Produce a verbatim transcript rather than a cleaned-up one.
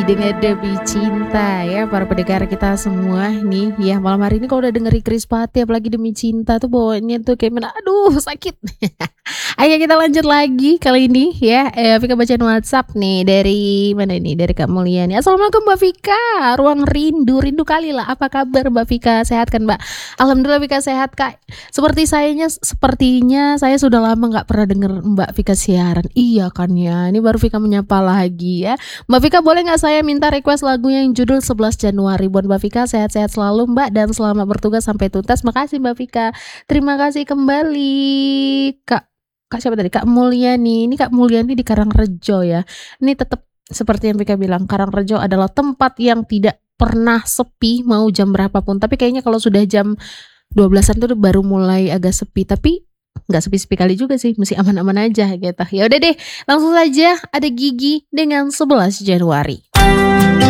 dengan Demi Cinta ya, para pendengar kita semua nih ya. Malam hari ini kalau udah dengerin Krispatih apalagi Demi Cinta tuh bawaannya tuh kayak mana aduh sakit. Ayo kita lanjut lagi kali ini ya. Eh, Vika bacain WhatsApp nih dari mana ini? Dari Kak Mulyani. Assalamualaikum Mbak Vika. Ruang rindu, rindu kali lah. Apa kabar Mbak Vika? Sehat kan Mbak? Alhamdulillah Vika sehat Kak. Seperti sayanya, sepertinya saya sudah lama nggak pernah denger Mbak Vika siaran. Iya kan ya. Ini baru Vika menyapa lagi ya. Mbak Vika boleh nggak saya minta request lagu yang judul sebelas Januari buat Mbak Vika. Sehat-sehat selalu Mbak dan selamat bertugas sampai tuntas. Makasih Mbak Vika. Terima kasih kembali Kak. Kak siapa tadi? Kak Mulyani. Ini Kak Mulyani di Karangrejo ya. Ini tetap seperti yang Vika bilang, Karangrejo adalah tempat yang tidak pernah sepi mau jam berapapun. Tapi kayaknya kalau sudah jam dua belasan tuh baru mulai agak sepi. Tapi nggak sepi-sepi kali juga sih, mesti aman-aman aja gitu. Ya udah deh, langsung saja ada Gigi dengan sebelas Januari.